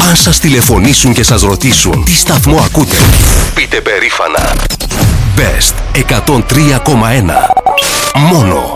Αν σας τηλεφωνήσουν και σας ρωτήσουν τι σταθμό ακούτε, πείτε περήφανα Best 103,1. Μόνο